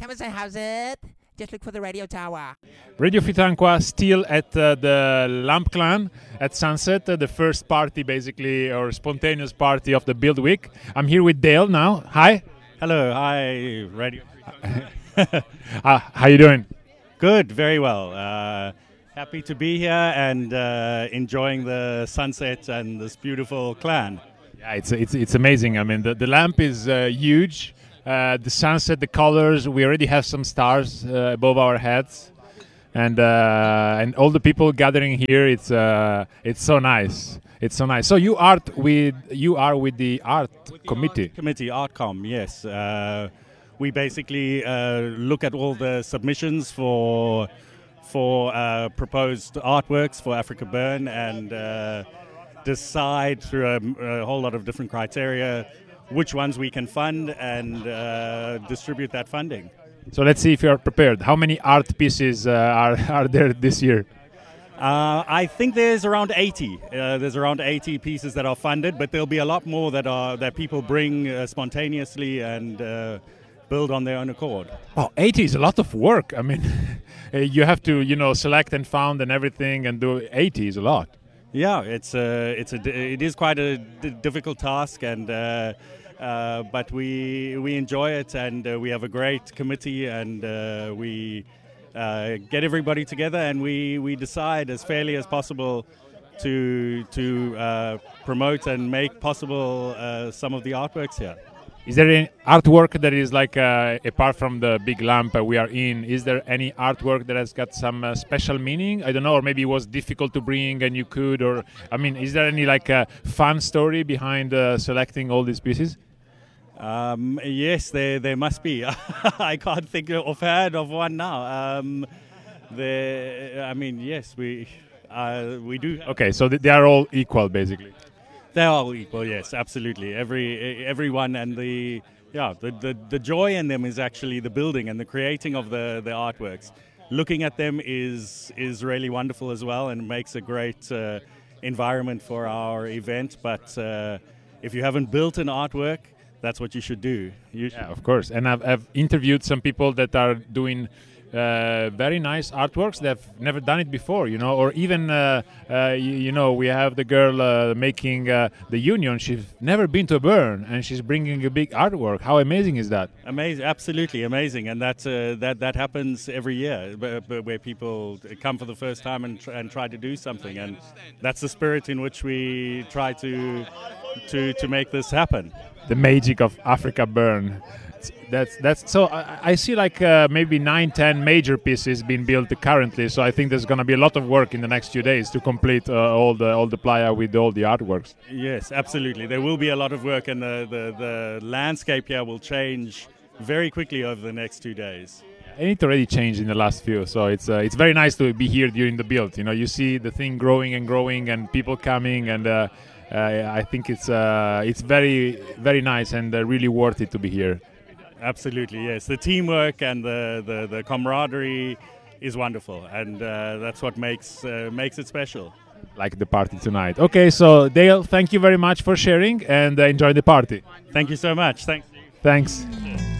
Come and say how's it? Just look for the radio tower. Radio Fitanqua still at the Lamp Clan at sunset, the first party basically, or spontaneous party of the Build Week. I'm here with Dale now. Hi. Hello, hi, Radio. How you doing? Good, very well. Happy to be here and enjoying the sunset and this beautiful clan. Yeah, it's amazing. I mean, the lamp is huge. The sunset, the colors. We already have some stars above our heads, and all the people gathering here. It's so nice. It's so nice. So you are with the art committee. Committee, Artcom, yes. We basically look at all the submissions for proposed artworks for Africa Burn and decide through a whole lot of different criteria which ones we can fund and distribute that funding. So let's see if you are prepared. How many art pieces are there this year? I think there's around 80. There's around 80 pieces that are funded, but there'll be a lot more that people bring spontaneously and build on their own accord. Oh, 80 is a lot of work. I mean, you have to, select and found and everything, and do 80 is a lot. Yeah, it is quite a difficult task, and but we enjoy it, and we have a great committee, and we get everybody together, and we decide as fairly as possible to promote and make possible some of the artworks here. Is there any artwork that is like, apart from the big lamp we are in, is there any artwork that has got some special meaning? I don't know, or maybe it was difficult to bring and you could, or, I mean, is there any like fun story behind selecting all these pieces? Yes, there must be. I can't think offhand of one now. Yes, we do. Okay, so they are all equal, basically. They are all equal, yes, absolutely. Everyone, and the joy in them is actually the building and the creating of the artworks. Looking at them is really wonderful as well, and makes a great environment for our event. But if you haven't built an artwork, that's what you should do. Yeah, of course. And I've interviewed some people that are doing very nice artworks. They've never done it before, or even we have the girl making the Union. She's never been to a burn, and she's bringing a big artwork. How amazing is that? Amazing, absolutely amazing, and that happens every year, where people come for the first time and try to do something, and that's the spirit in which we try to make this happen. The magic of Africa Burn. That's so. I see like maybe 9-10 major pieces being built currently. So I think there's going to be a lot of work in the next few days to complete all the playa with all the artworks. Yes, absolutely. There will be a lot of work, and the landscape here will change very quickly over the next 2 days. And it already changed in the last few, so it's very nice to be here during the build. You see the thing growing and growing, and people coming, and I think it's very, very nice and really worth it to be here. Absolutely, yes. The teamwork and the camaraderie is wonderful, and that's what makes it special. Like the party tonight. Okay, so Dale, thank you very much for sharing, and enjoy the party. Thank you so much. Thanks.